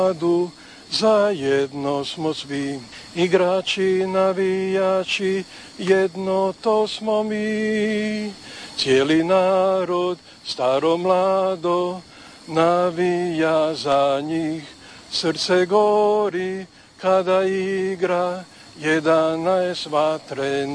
Zajedno smo svi, igrači, navijači, jedno to smo mi. Cijeli narod, staro mlado, navija za njih. Srce gori kada igra 11 vatren.